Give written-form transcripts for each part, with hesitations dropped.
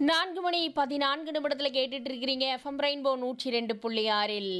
4:14 கேட்டுட்டு இருக்கிறீங்க FM rainbow 102.6இல்.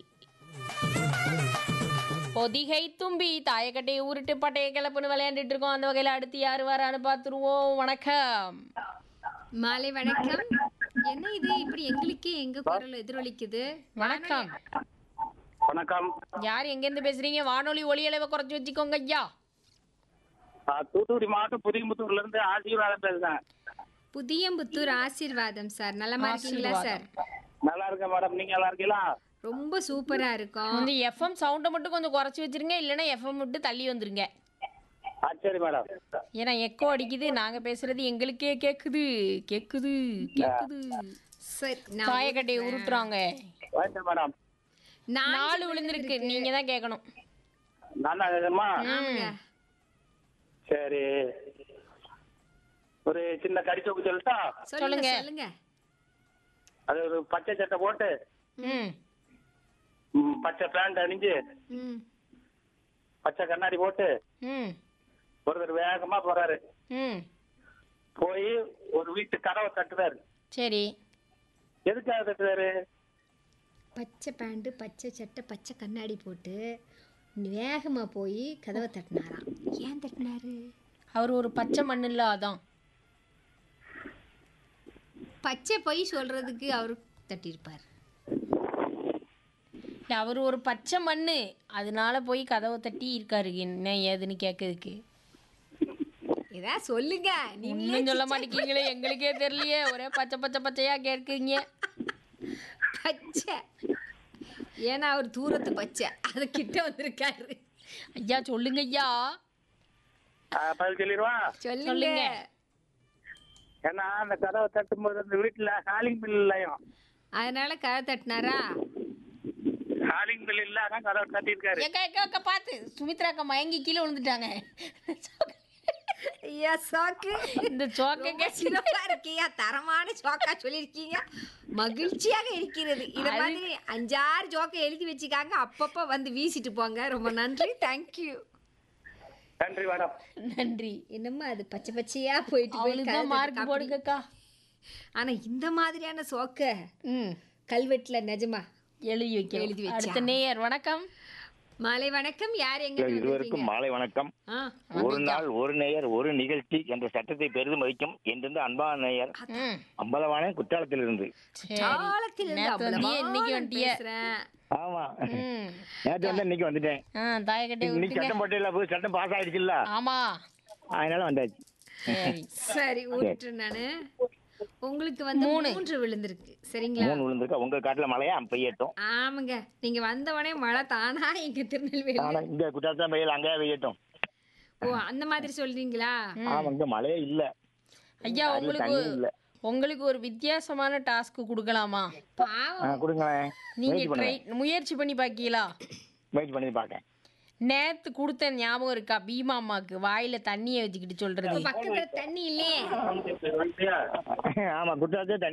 Pothigai தும்பி தாயக்கட்டையை உருட்டு பட்டையை கிளப்புன்னு விளையாண்டுட்டு இருக்கோம். அந்த வகையில் அடுத்து யார் வரான்னு பார்த்துருவோம். வணக்கம். மாலை வணக்கம். என்ன இது இப்படி எங்களுக்கே எங்க குரல் எதிரொலிக்குது? வணக்கம். வணக்கம். யார் எங்கேருந்து பேசுறீங்க? வானொலி ஒலி அளவை குறைச்சி வச்சுக்கோங்க ஐயா. தூத்துக்குடி மாவட்டம் புதியம்புத்தூர்ல இருந்து ஆசீர்வாதம் பேசுறேன். புதியம்புத்தூர் ஆசீர்வாதம் சார். நலமா இருக்கீங்களா சார்? நல்லா இருக்கேன் மேடம், நீங்க நல்லா இருக்கீங்களா? ரொம்ப சூப்பரா இருக்கும். வந்து எஃப்எம் சவுண்டை மட்டும் கொஞ்சம் குறைச்சி வச்சிருங்க, இல்லைன்னா எஃப்எம் விட்டு தள்ளி வந்துருங்க. சரி மேடம். ஏன்னா எக்கோ அடிக்குது, நாங்க பேசுறது எங்களுக்கே கேக்குது கேக்குது கேக்குது. சரி, தாயக்கட்டையை உருட்டுறாங்க. வாங்க மேடம். 4 விழுந்திருக்கு, நீங்க தான் கேட்கணும். நல்லா இருக்கேம்மா. ஆமாங்க. சரி, ஒரு சின்ன கடிச்சோக்கு சொல்லட்டா? சொல்லுங்க சொல்லுங்க. அது ஒரு பச்சை சட்டை போட்டு ம் பச்சை பேண்ட் அணிஞ்சு ம் பச்சை கண்ணாடி போட்டு ம் ஒருத்தர் வேகமா போறாரு. ம் போய் ஒரு வீட்டு கதவை தட்டுறாரு. சரி. எதுக்காக தட்டுறாரு? பச்சை பேண்ட், பச்சை சட்டை, பச்சை கண்ணாடி போட்டு வேகமா போய் கதவை தட்டினாராம். ஏன் தட்டினாரு? அவர் ஒரு பச்சை மண்ணு இல்ல, அதான். பச்சை பொய் சொல்றதுக்கு அவரு தட்டியிருப்பார். இல்ல, அவர் ஒரு பச்சை மண்ணு, அதனால போய் கதவை தட்டி இருக்காரு. என்ன ஏதுன்னு கேட்கறதுக்கு. இதான் சொல்லுங்க. இன்னும் சொல்ல மாட்டேங்கிறீங்களே, எங்களுக்கே தெரியலையே. ஒரே பச்சை பச்சை பச்சையா கேட்குறீங்க. பச்சை ஏன்னா அவர் தூரத்து பச்சை, அது கிட்ட வந்திருக்காரு. ஐயா சொல்லுங்க ஐயா. பதில் சொல்லிடுவா? சொல்லுங்க. ஏன்னா அந்த கதவை தட்டும் போது அந்த வீட்டுல ஹாலிங் பில் இல்லையும். அதனால கதை தட்டினாரா? ஹாலிங் பில் இல்ல, அதான் கதவை தட்டிருக்காரு. ஏக்கா ஏக்கா அக்கா பார்த்து, சுமித்ரா அக்கா மயங்கி கீழே விழுந்துட்டாங்க. ஐயா சோக்கு, இந்த சோக்க சிறப்பா இருக்கியா, தரமான சோக்கா சொல்லியிருக்கீங்க. மகிழ்ச்சியாக இருக்கிறது. இத மாதிரி 5-6 ஜோக்கை எழுதி வச்சுக்காங்க, அப்பப்ப வந்து வீசிட்டு போங்க. ரொம்ப நன்றி, தேங்க்யூ. நன்றி மேடம். நன்றி. என்னம்மா அது பச்சை பச்சையா போயிட்டு அவளுதான் மார்க் போயிட்டு. போடுங்கக்கா. ஆனா இந்த மாதிரியான சோக்க ம் கல்வெட்டுல நிஜமா எழுதி எழுதி வைக்க. வச்சா. அடுத்த நேயர். வணக்கம். மாலை வணக்கம். யார் எங்க இருவருக்கும் மாலை வணக்கம். ஒரு நாள் ஒரு நேயர் ஒரு நிகழ்ச்சி என்ற சட்டத்தை பெரிதும் மதிக்கும் என்றிருந்து அன்பான நேயர் ம் அம்பலவான குற்றாலத்திலிருந்து. சரி. நேத்து வந்தியே, இன்னைக்கு வந்துட்டியே. ஆமா, ம் நேற்று வந்து இன்னைக்கு வந்துட்டேன். தாயக்கட்டை இன்னைக்கு விட்டுங்க. சட்டம் போட்டு புது சட்டம் பாஸ் ஆயிடுச்சுல்ல, ஆமா. அதனால வந்தாச்சு. சரி. சரி விட்டுறேன் நானு. உங்களுக்கு வந்து 3 விழுந்திருக்கு சரிங்களா? 3 விழுந்திருக்கா? உங்க காட்டுல மழையா பெய்யட்டும். ஆமாங்க, நீங்க வந்தவனே மழை தானா எங்க திருநெல்வேலி. ஆனா இங்க குற்றாலத்துல பெய்யல, அங்கே பெய்யட்டும். ஓ அந்த மாதிரி சொல்றீங்களா? ஆமா, இங்க மழையே இல்ல ஐயா, தண்ணி இல்ல. உங்களுக்கு ஒரு வித்தியாசமான டாஸ்க் கொடுக்கலாமா? பாவம். கொடுங்களேன், நீங்க முயற்சி பண்ணி பாக்கீங்களா? முயற்சி பண்ணி பாக்கேன். நேத்து கொடுத்த ஞாபகம் இருக்கா? பீமா அம்மாக்கு வாயில தண்ணிய வச்சுக்கிட்டு சொல்றது. பக்கத்துல தண்ணி இல்லையே. வந்துட்டியா? ஆமா, குற்றாலத்துல